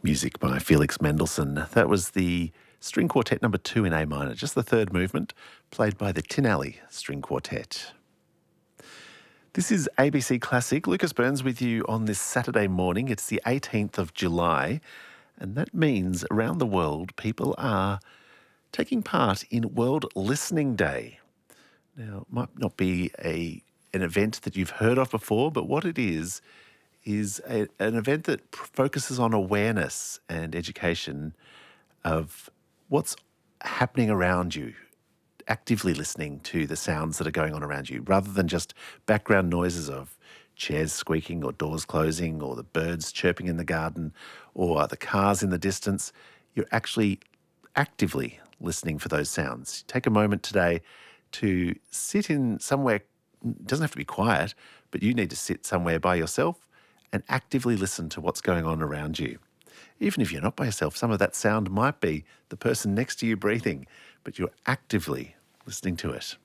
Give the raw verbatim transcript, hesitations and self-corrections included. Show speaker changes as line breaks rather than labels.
Music by Felix Mendelssohn. That was the String Quartet number two in A minor, just the third movement, played by the Tin Alley String Quartet. This is A B C Classic. Lucas Burns with you on this Saturday morning. It's the eighteenth of July, and that means around the world people are taking part in World Listening Day. Now, it might not be a an event that you've heard of before, but what it is is a, an event that focuses on awareness and education of what's happening around you, actively listening to the sounds that are going on around you, rather than just background noises of chairs squeaking or doors closing or the birds chirping in the garden or the cars in the distance. You're actually actively listening for those sounds. Take a moment today to sit in somewhere, it doesn't have to be quiet, but you need to sit somewhere by yourself and actively listen to what's going on around you. Even if you're not by yourself, some of that sound might be the person next to you breathing, but you're actively listening to it.